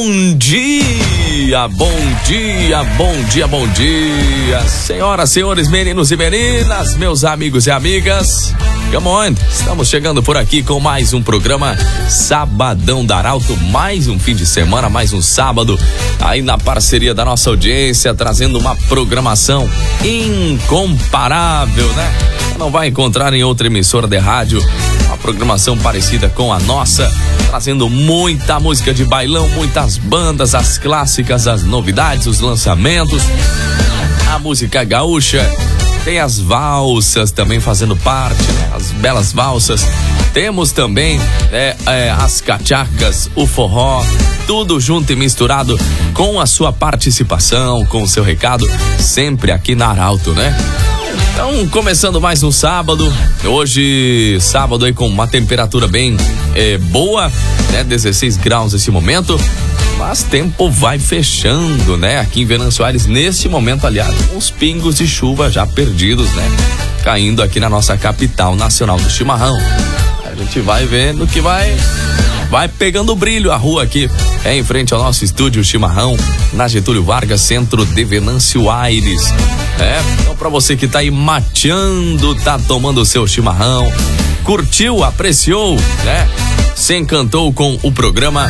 Bom dia, bom dia, bom dia, bom dia, senhoras, senhores, meninos e meninas, meus amigos e amigas. Come on, estamos chegando por aqui com mais um programa Sabadão da Arauto, mais um fim de semana, mais um sábado, aí na parceria da nossa audiência, trazendo uma programação incomparável, né? Não vai encontrar em outra emissora de rádio uma programação parecida com a nossa, trazendo muita música de bailão, muitas bandas, as clássicas, as novidades, os lançamentos, a música gaúcha, tem as valsas também fazendo parte, né? As belas valsas. Temos também as cachacas, o forró, tudo junto e misturado com a sua participação, com o seu recado, sempre aqui na Arauto, né? Então, começando mais um sábado, hoje sábado aí com uma temperatura bem boa, né? 16 graus nesse momento, mas tempo vai fechando, né? Aqui em Venâncio Aires, nesse momento, aliás, uns pingos de chuva já perdidos, né? Caindo aqui na nossa capital nacional do chimarrão. A gente vai vendo que vai pegando brilho a rua aqui, em frente ao nosso estúdio Chimarrão, na Getúlio Vargas, centro de Venâncio Aires. Então pra você que tá aí mateando, tá tomando o seu chimarrão, curtiu, apreciou, né? Se encantou com o programa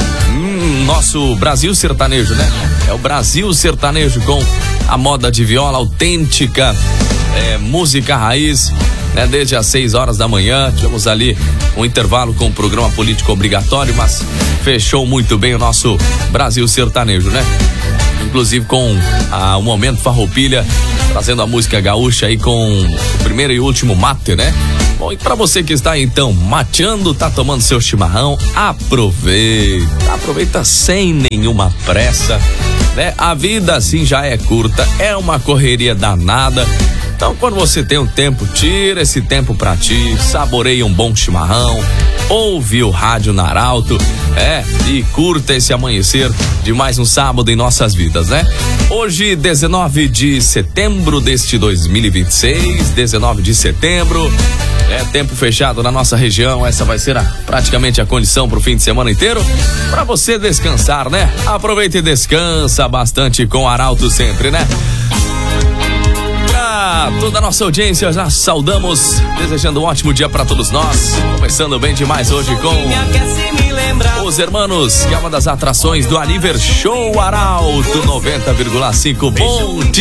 nosso Brasil Sertanejo, né? É o Brasil Sertanejo com a moda de viola autêntica, música raiz, né? Desde as 6 horas da manhã, tivemos ali um intervalo com o programa político obrigatório, mas fechou muito bem o nosso Brasil Sertanejo, né? Inclusive com o Momento Farroupilha, trazendo a música gaúcha aí com o primeiro e último mate, né? Bom, e pra você que está então mateando, tá tomando seu chimarrão, aproveita sem nenhuma pressa, né? A vida assim já é curta, é uma correria danada. Então, quando você tem um tempo, tira esse tempo pra ti, saboreia um bom chimarrão, ouve o rádio na Arauto, e curta esse amanhecer de mais um sábado em nossas vidas, né? Hoje, 19 de setembro deste 2026, 19 de setembro, tempo fechado na nossa região, essa vai ser praticamente a condição pro fim de semana inteiro, pra você descansar, né? Aproveita e descansa bastante com a Arauto sempre, né? Toda a nossa audiência, já saudamos, desejando um ótimo dia para todos nós. Começando bem demais hoje com os hermanos, que é uma das atrações do Aniver Show Arauto 90,5. Bom dia!